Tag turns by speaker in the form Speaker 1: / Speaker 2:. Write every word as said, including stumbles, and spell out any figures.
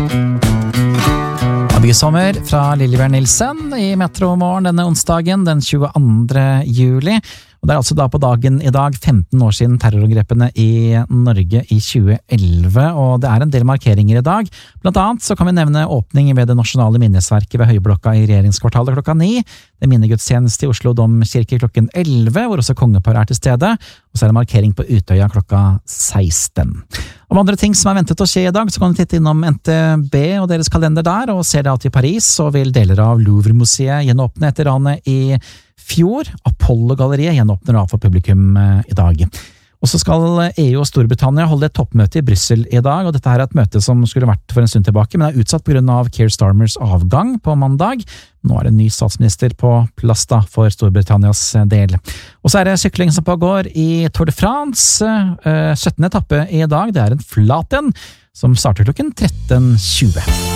Speaker 1: Sommer fra Lillebjørn Nilsen i Metro Morgen denne onsdagen den tjueandre juli. Og det er altså da på dagen i dag femten år siden terrorangrepene i Norge i tjueelleve, og det er en del markeringer i dag. Blant annet så kan vi nevne åpning ved det nasjonale minnesverket ved Høyblokka i regjeringskvartalet klokka ni, det minnegudstjeneste i Oslo Domkirke klokken elleve, hvor også kongeparet er til stede, og så er det markering på Utøya klokka seksten. Om andre ting som er ventet å skje i dag, så kan du titte innom N T B og deres kalender der, og ser det at i Paris så vil deler av Louvre-museet gjenåpne etter ranet i fjor. Apollo-galleriet gjenåpner av for publikum i dag. Og så skal E U og Storbritannia holde et toppmøte i Brussel i dag, og dette her er et møte som skulle vært for en stund tilbake, men er utsatt på grunn av Keir Starmers avgang på mandag. Nå er det en ny statsminister på plass da for Storbritannias del. Og så er det sykling som pågår i Tour de France, syttende etappe i dag. Det er en flat en som starter klokken tretten tjue.